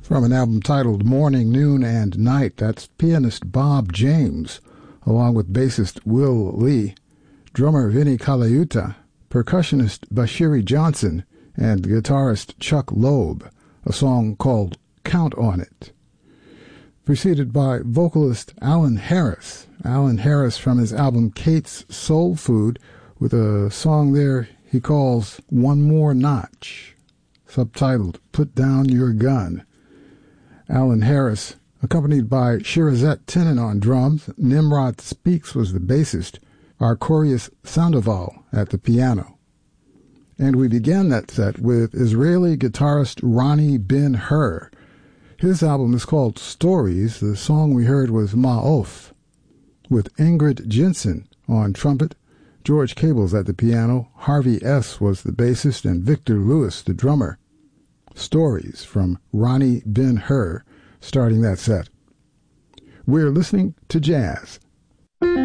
From an album titled Morning, Noon, and Night, that's pianist Bob James, along with bassist Will Lee, drummer Vinnie Colaiuta, percussionist Bashiri Johnson, and guitarist Chuck Loeb, a song called Count on It. Preceded by vocalist Alan Harris. Alan Harris from his album Kate's Soul Food, with a song there he calls One More Notch, subtitled Put Down Your Gun. Alan Harris, accompanied by Shirazette Tenen on drums, Nimrod Speaks was the bassist, Arcorius Sandoval at the piano. And we began that set with Israeli guitarist Ronnie Ben-Hur. His album is called Stories. The song we heard was Ma'of, with Ingrid Jensen on trumpet, George Cables at the piano, Harvey S. was the bassist, and Victor Lewis the drummer. Stories from Ronnie Ben-Hur, starting that set. We're listening to jazz